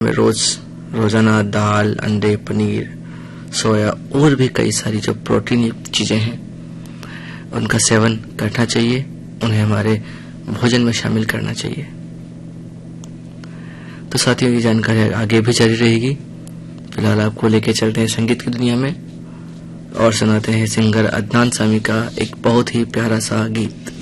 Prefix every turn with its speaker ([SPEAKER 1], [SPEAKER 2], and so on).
[SPEAKER 1] में रोजाना दाल, अंडे, पनीर, सोया और भी कई सारी जो प्रोटीन युक्त चीजें हैं उनका सेवन करना चाहिए, उन्हें हमारे भोजन में शामिल करना चाहिए। तो साथियों, ये जानकारी आगे भी जारी रहेगी। फिलहाल आपको लेके चलते हैं संगीत की दुनिया में और सुनाते हैं सिंगर अदनान सामी का एक बहुत ही प्यारा सा गीत।